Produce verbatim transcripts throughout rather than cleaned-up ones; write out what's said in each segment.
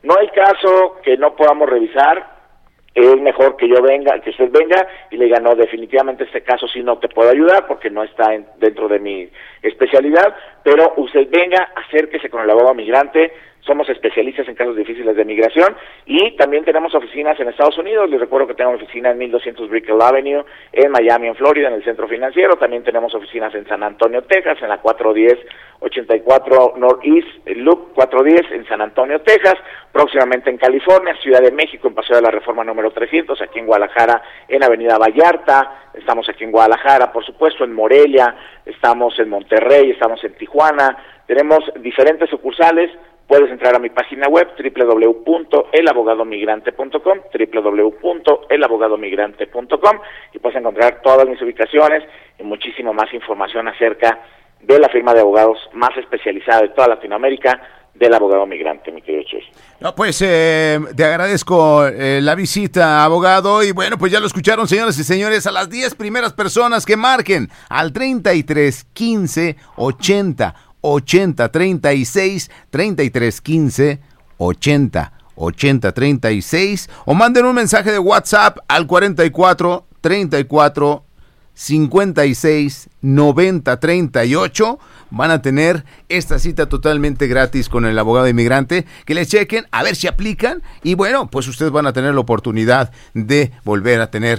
No hay caso que no podamos revisar. Es mejor que yo venga, que usted venga y le diga, no, definitivamente este caso sí no te puedo ayudar porque no está en, dentro de mi especialidad, pero usted venga, acérquese con el abogado migrante. Somos especialistas en casos difíciles de migración y también tenemos oficinas en Estados Unidos. Les recuerdo que tenemos oficina en mil doscientos Brickell Avenue, en Miami, en Florida, en el Centro Financiero. También tenemos oficinas en San Antonio, Texas, en la cuatrocientos diez ochenta y cuatro Northeast Loop cuatrocientos diez en San Antonio, Texas. Próximamente en California, Ciudad de México, en Paseo de la Reforma número trescientos, aquí en Guadalajara, en Avenida Vallarta. Estamos aquí en Guadalajara, por supuesto, en Morelia, estamos en Monterrey, estamos en Tijuana. Tenemos diferentes sucursales. Puedes entrar a mi página web doble u doble u doble u punto el abogado migrante punto com, doble u doble u doble u punto el abogado migrante punto com, y puedes encontrar todas mis ubicaciones y muchísimo más información acerca de la firma de abogados más especializada de toda Latinoamérica, del abogado migrante, mi querido Chuy. No, pues eh, te agradezco eh, la visita, abogado, y bueno, pues ya lo escucharon, señoras y señores, a las diez primeras personas que marquen al treinta y tres quince ochenta ochenta treinta y seis, treinta y tres quince ochenta ochenta treinta y seis, o manden un mensaje de WhatsApp al cuarenta y cuatro treinta y cuatro cincuenta y seis noventa treinta y ocho. Van a tener esta cita totalmente gratis con el abogado inmigrante, que les chequen a ver si aplican, y bueno, pues ustedes van a tener la oportunidad de volver a tener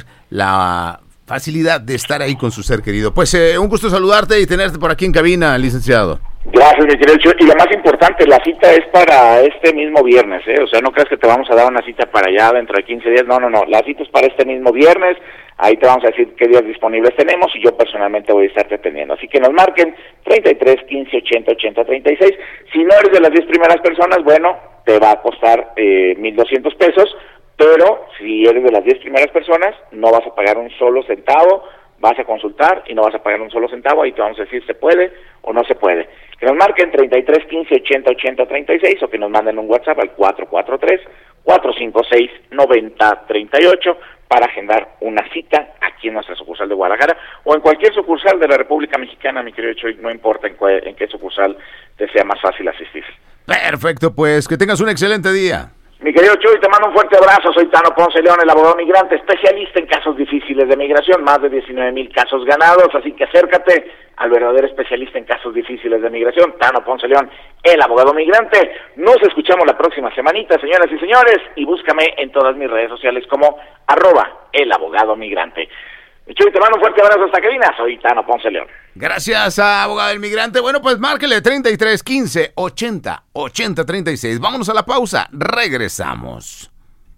la facilidad de estar ahí con su ser querido. Pues eh, un gusto saludarte y tenerte por aquí en cabina, licenciado. Gracias, mi querido Chuy. Y lo más importante, la cita es para este mismo viernes, ¿eh? O sea, no creas que te vamos a dar una cita para allá dentro de quince días. No, no, no. La cita es para este mismo viernes. Ahí te vamos a decir qué días disponibles tenemos y yo personalmente voy a estarte atendiendo. Así que nos marquen treinta y tres quince ochenta ochenta treinta y seis. Si no eres de las diez primeras personas, bueno, te va a costar eh, mil doscientos pesos. Pero si eres de las diez primeras personas, no vas a pagar un solo centavo, vas a consultar y no vas a pagar un solo centavo. Ahí te vamos a decir se puede o no se puede. Que nos marquen treinta y tres quince ochenta ochenta treinta y seis o que nos manden un WhatsApp al cuatro cuatro tres cuatro cinco seis noventa treinta y ocho para agendar una cita aquí en nuestra sucursal de Guadalajara o en cualquier sucursal de la República Mexicana, mi querido Chuy, no importa en, cu- en qué sucursal te sea más fácil asistir. Perfecto, pues que tengas un excelente día. Mi querido Chuy, te mando un fuerte abrazo. Soy Tano Ponce León, el abogado migrante, especialista en casos difíciles de migración, más de diecinueve mil casos ganados, así que acércate al verdadero especialista en casos difíciles de migración, Tano Ponce León, el abogado migrante. Nos escuchamos la próxima semanita, señoras y señores, y búscame en todas mis redes sociales como arroba el abogado migrante. Chuy, te mando un fuerte abrazo hasta cabina. Soy Tano Ponce León. Gracias, abogado del migrante. Bueno, pues márquele treinta y tres quince ochenta ochenta treinta y seis. Vámonos a la pausa. Regresamos.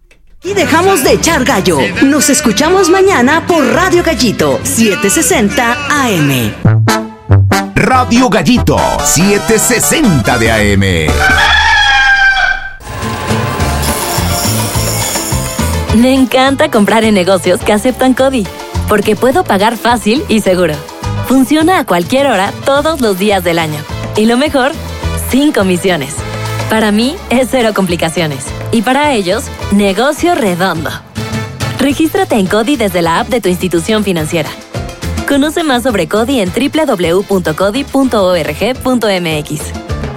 Y dejamos de echar gallo. Nos escuchamos mañana por Radio Gallito setecientos sesenta A M. Radio Gallito setecientos sesenta de A M. Me encanta comprar en negocios que aceptan CODI, porque puedo pagar fácil y seguro. Funciona a cualquier hora, todos los días del año. Y lo mejor, sin comisiones. Para mí, es cero complicaciones. Y para ellos, negocio redondo. Regístrate en CODI desde la app de tu institución financiera. Conoce más sobre CODI en doble u doble u doble u punto codi punto org punto m x.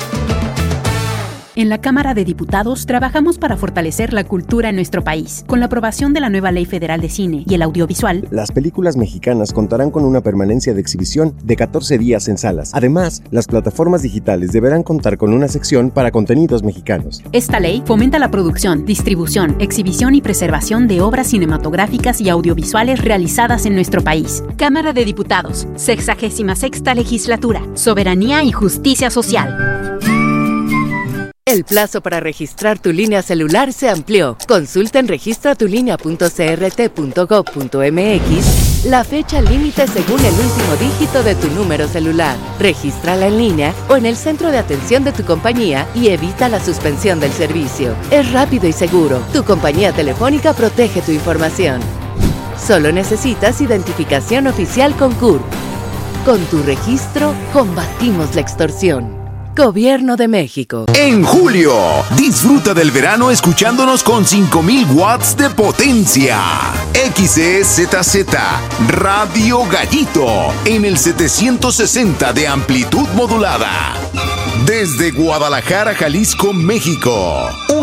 En la Cámara de Diputados trabajamos para fortalecer la cultura en nuestro país. Con la aprobación de la nueva Ley Federal de Cine y el Audiovisual, las películas mexicanas contarán con una permanencia de exhibición de catorce días en salas. Además, las plataformas digitales deberán contar con una sección para contenidos mexicanos. Esta ley fomenta la producción, distribución, exhibición y preservación de obras cinematográficas y audiovisuales realizadas en nuestro país. Cámara de Diputados, sexagésima sexta Legislatura, Soberanía y Justicia Social. El plazo para registrar tu línea celular se amplió. Consulta en registra tu línea punto c r t punto gov punto m x la fecha límite según el último dígito de tu número celular. Regístrala en línea o en el centro de atención de tu compañía y evita la suspensión del servicio. Es rápido y seguro. Tu compañía telefónica protege tu información. Solo necesitas identificación oficial con C U R P. Con tu registro, combatimos la extorsión. Gobierno de México. En julio, disfruta del verano escuchándonos con cinco mil watts de potencia. X E Z Z, Radio Gallito, en el setecientos sesenta de amplitud modulada. Desde Guadalajara, Jalisco, México.